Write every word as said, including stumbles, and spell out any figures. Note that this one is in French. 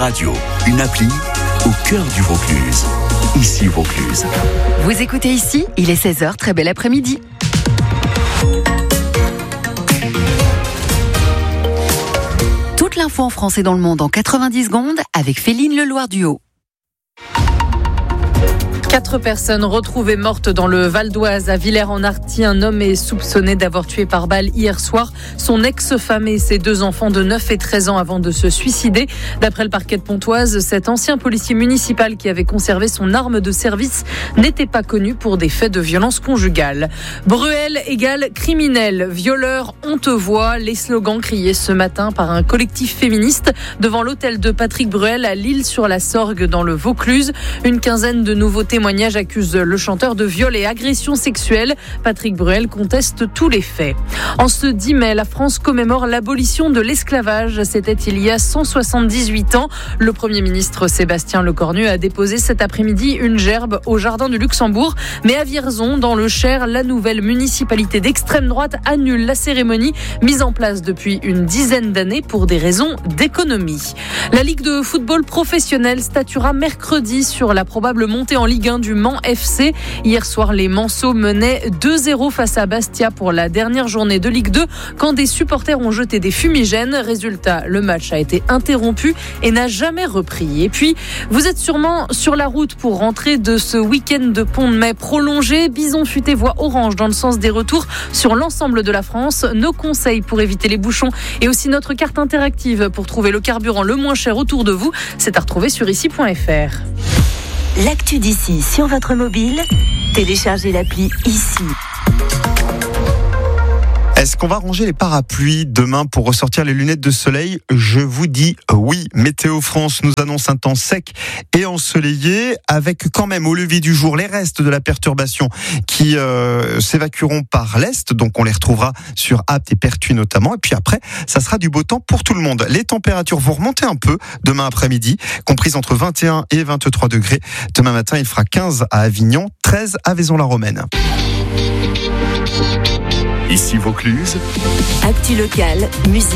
Radio, une appli au cœur du Vaucluse. Ici Vaucluse. Vous écoutez Ici, il est seize heures, très bel après-midi. Toute l'info en France et dans le monde en quatre-vingt-dix secondes avec Féline Leloir-Duhaut. Quatre personnes retrouvées mortes dans le Val d'Oise à Villers-en-Arthy. Un homme est soupçonné d'avoir tué par balle hier soir son ex-femme et ses deux enfants de neuf et treize ans avant de se suicider. D'après le parquet de Pontoise, cet ancien policier municipal qui avait conservé son arme de service n'était pas connu pour des faits de violence conjugale. Bruel égale criminel, violeur, on te voit. Les slogans criés ce matin par un collectif féministe devant l'hôtel de Patrick Bruel à L'Isle-sur-la-Sorgue dans le Vaucluse. Une quinzaine de nouveaux témoignages accuse le chanteur de viol et agression sexuelle. Patrick Bruel conteste tous les faits. En ce dix mai, la France commémore l'abolition de l'esclavage. C'était il y a cent soixante-dix-huit ans. Le Premier ministre Sébastien Lecornu a déposé cet après-midi une gerbe au Jardin du Luxembourg. Mais à Vierzon, dans le Cher, la nouvelle municipalité d'extrême droite annule la cérémonie mise en place depuis une dizaine d'années pour des raisons d'économie. La Ligue de football professionnel statuera mercredi sur la probable montée en Ligue un du Mans F C. Hier soir, les Manceaux menaient deux zéro face à Bastia pour la dernière journée de Ligue deux quand des supporters ont jeté des fumigènes. Résultat, le match a été interrompu et n'a jamais repris. Et puis, vous êtes sûrement sur la route pour rentrer de ce week-end de pont de mai prolongé. Bison Futé voie orange dans le sens des retours sur l'ensemble de la France. Nos conseils pour éviter les bouchons et aussi notre carte interactive pour trouver le carburant le moins cher autour de vous, c'est à retrouver sur ici point f r. L'actu d'ici sur votre mobile, téléchargez l'appli Ici. Est-ce qu'on va ranger les parapluies demain pour ressortir les lunettes de soleil ? Je vous dis oui. Météo France nous annonce un temps sec et ensoleillé, avec quand même au lever du jour les restes de la perturbation qui euh, s'évacueront par l'est. Donc on les retrouvera sur Apt et Pertuis notamment. Et puis après, ça sera du beau temps pour tout le monde. Les températures vont remonter un peu demain après-midi, comprises entre vingt et un et vingt-trois degrés. Demain matin, il fera quinze à Avignon, treize à Vaison-la-Romaine. Ici Vaucluse. Actu locale, musique.